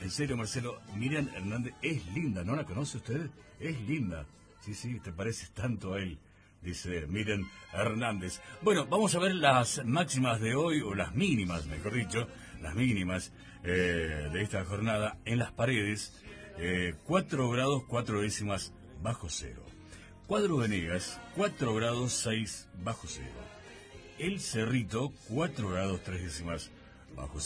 En serio, Marcelo, Miriam Hernández es linda, ¿no la conoce usted? Es linda. Sí, sí, te pareces tanto a él, dice Miriam Hernández. Bueno, vamos a ver las máximas de hoy, o las mínimas, mejor dicho, las mínimas de esta jornada en Las Paredes. 4 grados 4 décimas bajo cero. Cuadro Venegas, 4 grados 6 bajo cero. El Cerrito, 4 grados 3 décimas bajo cero.